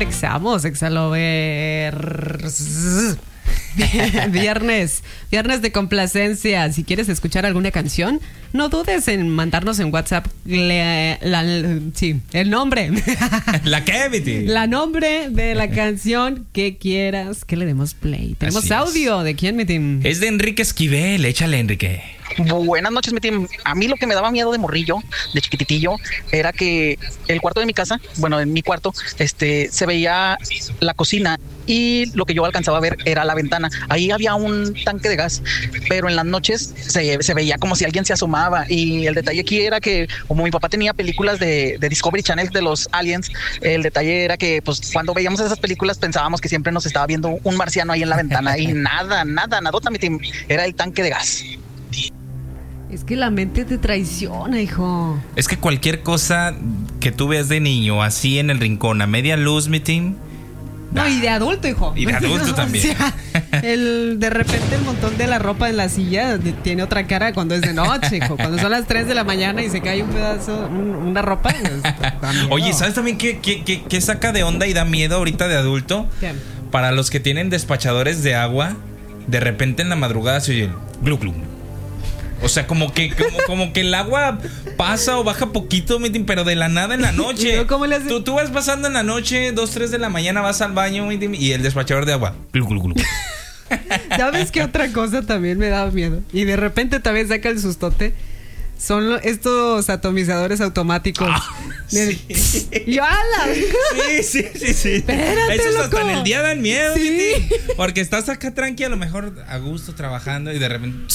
regresamos, Exalovers. Viernes de complacencia. Si quieres escuchar alguna canción, no dudes en mandarnos en WhatsApp el nombre. ¿La qué, Viti? La nombre de la canción que quieras que le demos play. Tenemos Así audio. ¿De quién, mi team? Es de Enrique Esquivel. Échale, Enrique. Buenas noches, mi team. A mí lo que me daba miedo de morrillo, de chiquititillo, era que el cuarto de mi casa, bueno, en mi cuarto, se veía la cocina y lo que yo alcanzaba a ver era la ventana. Ahí había un tanque de gas, pero en las noches se veía como si alguien se asomaba. Y el detalle aquí era que, como mi papá tenía películas de Discovery Channel de los aliens, el detalle era que, pues, cuando veíamos esas películas pensábamos que siempre nos estaba viendo un marciano ahí en la ventana y nadota, mi team, era el tanque de gas. Es que la mente te traiciona, hijo. Es que cualquier cosa que tú veas de niño así en el rincón a media luz, mi team. No, y de adulto, hijo. Y de adulto también. O sea, de repente el montón de la ropa en la silla tiene otra cara cuando es de noche, hijo. Cuando son las 3 de la mañana y se cae un pedazo, una ropa. Oye, ¿sabes también qué saca de onda y da miedo ahorita de adulto? ¿Qué? Para los que tienen despachadores de agua, de repente en la madrugada se oye glu glu. O sea, como que el agua pasa o baja poquito, pero de la nada en la noche. ¿Cómo le hace? Tú vas pasando en la noche, 2, 3 de la mañana, vas al baño y el despachador de agua. Glu, glu, glu. ¿Sabes qué otra cosa también me daba miedo? Y de repente también saca el sustote. Son estos atomizadores automáticos. Sí. ¡Y ala! Sí. Espérate, esos loco. hasta en el día dan miedo, Sí. porque estás acá tranqui, a lo mejor a gusto trabajando y de repente.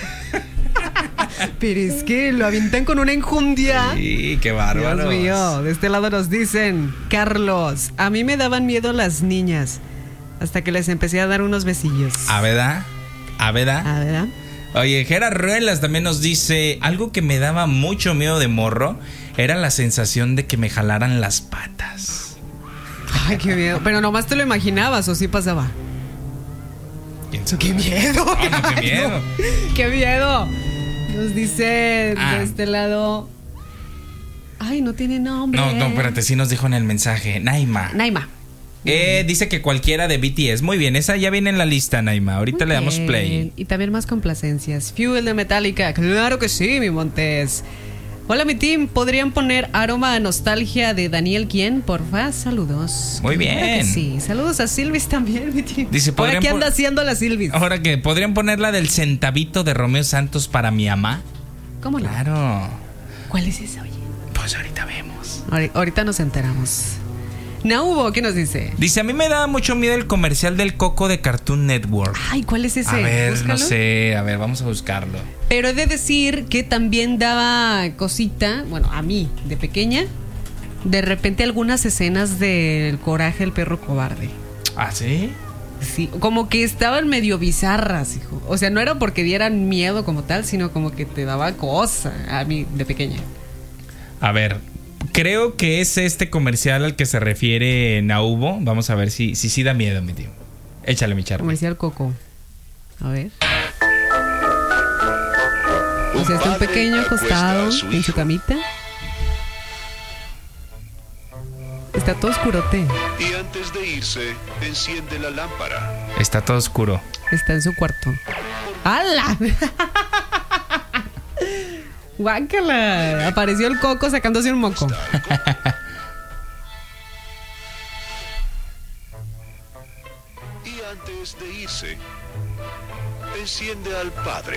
Pero es que lo avientan con una enjundia. Sí, qué bárbaro. Dios mío, de este lado nos dicen: Carlos, a mí me daban miedo las niñas hasta que les empecé a dar unos besillos. ¿A verdad? ¿Verdad? Oye, Gerard Ruelas también nos dice: algo que me daba mucho miedo de morro era la sensación de que me jalaran las patas. Ay, qué miedo. Pero nomás te lo imaginabas, ¿o sí pasaba? ¡Qué miedo! No, qué miedo. ¡Qué miedo! Nos dice de este lado. Ay, no tiene nombre. No, espérate, sí nos dijo en el mensaje. Naima. Dice que cualquiera de BTS. Muy bien, esa ya viene en la lista, Naima. Ahorita le damos play. Y también más complacencias. Fuel de Metallica. Claro que sí, mi Montes. Hola, mi team. ¿Podrían poner Aroma a Nostalgia de Daniel Quien? Porfa, saludos. Muy Claro bien. que sí, saludos a Silvis también, mi team. Dice, ¿Ahora qué anda haciendo la Silvis? Ahora que podrían poner la del centavito de Romeo Santos para mi mamá. ¿Cómo no? Claro. ¿Cuál es esa, oye? Pues ahorita vemos. Ahorita nos enteramos. Naubo, ¿qué nos dice? Dice, a mí me daba mucho miedo el comercial del Coco de Cartoon Network. Ay, ¿cuál es ese? A ver, Búscalo. no sé. A ver, vamos a buscarlo. Pero he de decir que también daba cosita, bueno, a mí, de pequeña, de repente algunas escenas del Coraje el perro cobarde. ¿Ah, sí? Sí, como que estaban medio bizarras, hijo. O sea, no era porque dieran miedo como tal, sino como que te daba cosa a mí de pequeña. A ver, creo que es este comercial al que se refiere Naubo. Vamos a ver si da miedo, mi tío. Échale, mi Charlie. Comercial Coco. A ver. O sea, está un pequeño acostado en su camita. Está todo oscurote. Y antes de irse, enciende la lámpara. Está todo oscuro. Está en su cuarto. ¡Hala! ¡Guácala! Apareció el Coco sacándose un moco. Y antes de irse, enciende al Padre.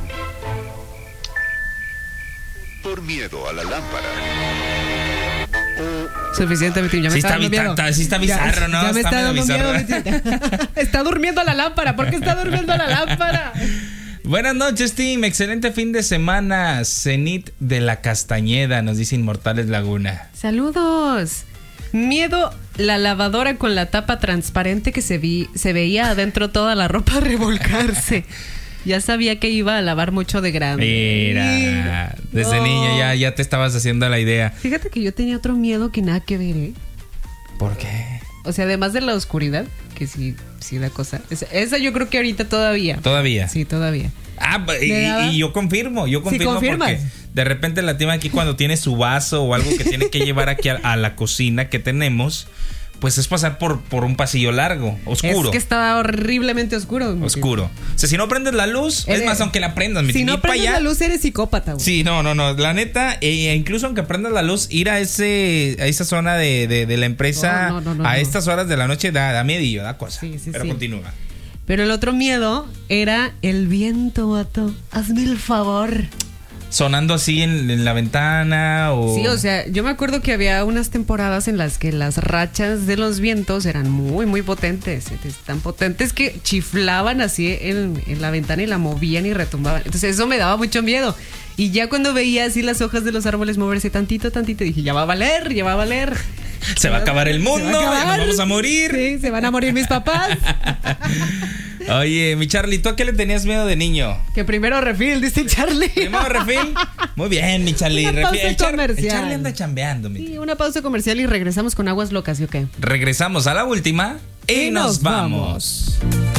Por miedo a la lámpara. Suficiente, mi tío. Ya me Sí está está dando miedo. sí está bizarro, ¿no? Ya me está dando bizarro. miedo, mi tío. Está durmiendo la lámpara. ¿Por qué está durmiendo la lámpara? Buenas noches, team. Excelente fin de semana. Cenit de la Castañeda, nos dice Inmortales Laguna. Saludos. Miedo, la lavadora con la tapa transparente que se veía adentro toda la ropa revolcarse. Ya sabía que iba a lavar mucho de grande. Mira, desde niña ya te estabas haciendo la idea. Fíjate que yo tenía otro miedo que nada que ver, ¿eh? ¿Por qué? O sea, además de la oscuridad, que sí da cosa. Esa yo creo que ahorita todavía. ¿Todavía? Sí, todavía. Ah, y yo confirmo confirmas. porque de repente la tía aquí cuando tiene su vaso o algo que tiene que llevar aquí a la cocina que tenemos, pues es pasar por un pasillo largo, oscuro. Es que estaba horriblemente oscuro. Oscuro. O sea, si no prendes la luz, es más, aunque la prendas, si no prendes allá, la luz, eres psicópata, güey. Sí, no. La neta, incluso aunque prendas la luz, ir a esa zona de la empresa a estas horas de la noche da miedillo, da cosa. Sí, pero continúa. Pero el otro miedo era el viento, vato. Hazme el favor. Sonando así en la ventana o... Sí, o sea, yo me acuerdo que había unas temporadas en las que las rachas de los vientos eran muy, muy potentes. Tan potentes que chiflaban así en la ventana y la movían y retumbaban. Entonces eso me daba mucho miedo. Y ya cuando veía así las hojas de los árboles moverse tantito, dije, ya va a valer. Se va a acabar el mundo, nos vamos a morir. Sí, se van a morir mis papás. Oye, mi Charlie, ¿tú a qué le tenías miedo de niño? Que primero refil, dice Charlie. ¿Primero refil? Muy bien, mi Charlie. Una pausa comercial. El Charlie anda chambeando. Sí, una pausa comercial y regresamos con Aguas Locas, ¿y qué? Regresamos a la última y nos vamos.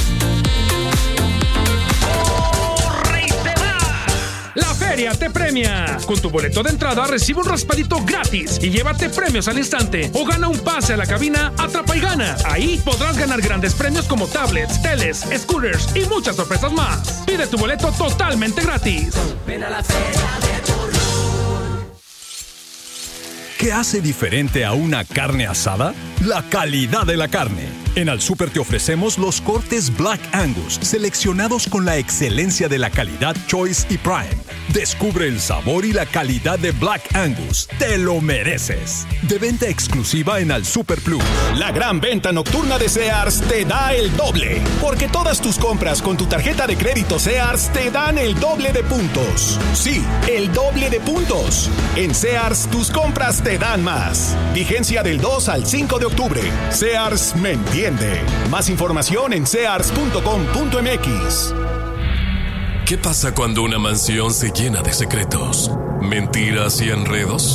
La feria te premia. Con tu boleto de entrada recibe un raspadito gratis y llévate premios al instante o gana un pase a la cabina Atrapa y Gana. Ahí podrás ganar grandes premios como tablets, teles, scooters y muchas sorpresas más. Pide tu boleto totalmente gratis. Ven a la feria de Torreón. ¿Qué hace diferente a una carne asada? La calidad de la carne. En Al Súper te ofrecemos los cortes Black Angus, seleccionados con la excelencia de la calidad Choice y Prime. Descubre el sabor y la calidad de Black Angus. ¡Te lo mereces! De venta exclusiva en Al Súper Plus. La gran venta nocturna de Sears te da el doble. Porque todas tus compras con tu tarjeta de crédito Sears te dan el doble de puntos. Sí, el doble de puntos. En Sears, tus compras te dan más. Vigencia del 2 al 5 de octubre. Sears me entiende. Más información en sears.com.mx. ¿Qué pasa cuando una mansión se llena de secretos, mentiras y enredos?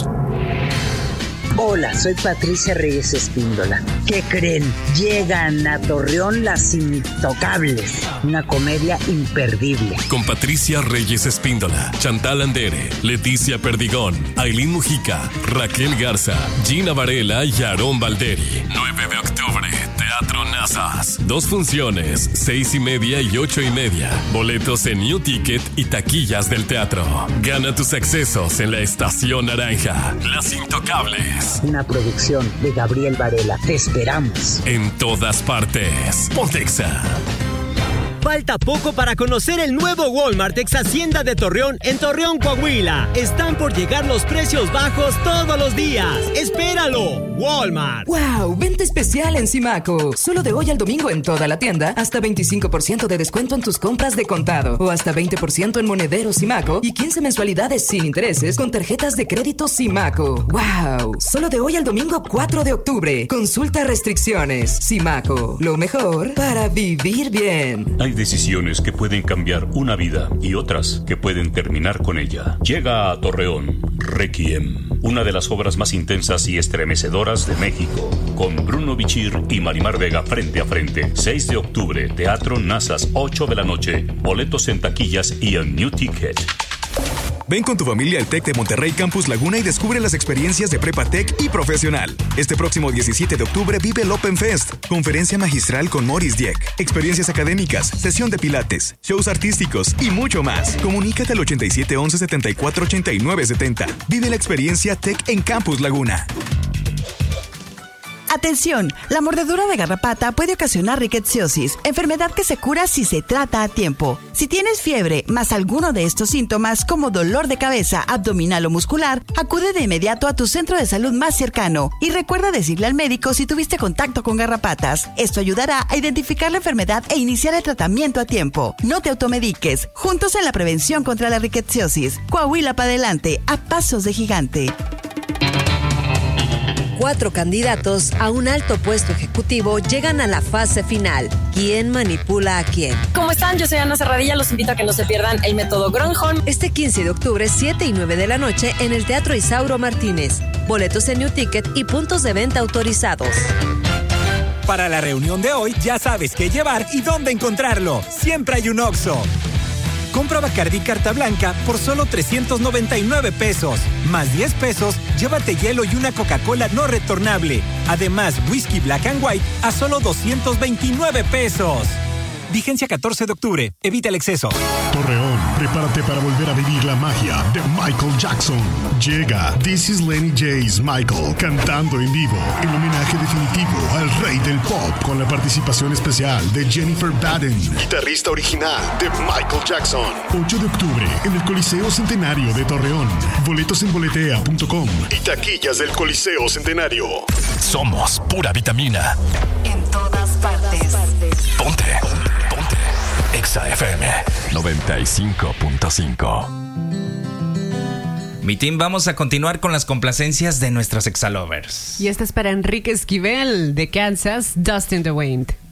Hola, soy Patricia Reyes Espíndola. ¿Qué creen? Llegan a Torreón Las Intocables, una comedia imperdible. Con Patricia Reyes Espíndola, Chantal Andere, Leticia Perdigón, Ailín Mujica, Raquel Garza, Gina Varela y Aarón Valderi. 9 de octubre, Teatro Nazas. 2 funciones, 6:30 y 8:30. Boletos en New Ticket y taquillas del teatro. Gana tus accesos en la Estación Naranja. Las Intocables. Una producción de Gabriel Varela. Te esperamos. En todas partes. Pontexa. Falta poco para conocer el nuevo Walmart ex Hacienda de Torreón en Torreón, Coahuila. Están por llegar los precios bajos todos los días. ¡Espéralo! Walmart. ¡Wow! Venta especial en Simaco. Solo de hoy al domingo en toda la tienda. Hasta 25% de descuento en tus compras de contado. O hasta 20% en monederos Simaco. Y 15 mensualidades sin intereses con tarjetas de crédito Simaco. ¡Wow! Solo de hoy al domingo 4 de octubre. Consulta restricciones. Simaco. Lo mejor para vivir bien. Hay decisiones que pueden cambiar una vida y otras que pueden terminar con ella. Llega a Torreón Requiem, una de las obras más intensas y estremecedoras de México, con Bruno Bichir y Marimar Vega frente a frente. 6 de octubre, Teatro Nazas, 8 de la noche. Boletos en taquillas y en New Ticket. Ven con tu familia al TEC de Monterrey Campus Laguna y descubre las experiencias de Prepa Tech y Profesional. Este próximo 17 de octubre vive el Open Fest, conferencia magistral con Maurice Dieck, experiencias académicas, sesión de pilates, shows artísticos y mucho más. Comunícate al 87 11 74 89 70. Vive la experiencia Tech en Campus Laguna. Atención, la mordedura de garrapata puede ocasionar rickettsiosis, enfermedad que se cura si se trata a tiempo. Si tienes fiebre más alguno de estos síntomas como dolor de cabeza, abdominal o muscular, acude de inmediato a tu centro de salud más cercano y recuerda decirle al médico si tuviste contacto con garrapatas. Esto ayudará a identificar la enfermedad e iniciar el tratamiento a tiempo. No te automediques, juntos en la prevención contra la rickettsiosis. Coahuila para adelante, a pasos de gigante. 4 candidatos a un alto puesto ejecutivo llegan a la fase final. ¿Quién manipula a quién? ¿Cómo están? Yo soy Ana Serradilla. Los invito a que no se pierdan el método Gronholm. Este 15 de octubre, 7 y 9 de la noche, en el Teatro Isauro Martínez. Boletos en New Ticket y puntos de venta autorizados. Para la reunión de hoy, ya sabes qué llevar y dónde encontrarlo. Siempre hay un Oxxo. Compra Bacardí Carta Blanca por solo 399 pesos. Más 10 pesos, llévate hielo y una Coca-Cola no retornable. Además, whisky Black and White a solo 229 pesos. Vigencia 14 de octubre. Evita el exceso. Torreón, prepárate para volver a vivir la magia de Michael Jackson. Llega This is Lenny J's Michael cantando en vivo. El homenaje definitivo al rey del pop con la participación especial de Jennifer Baden, guitarrista original de Michael Jackson. 8 de octubre en el Coliseo Centenario de Torreón. Boletos en boletea.com y taquillas del Coliseo Centenario. Somos pura vitamina. En todas partes. Ponte. Exa FM 95.5. Mi team, vamos a continuar con las complacencias de nuestros Exalovers. Y esta es para Enrique Esquivel de Kansas, Dust in the Wind.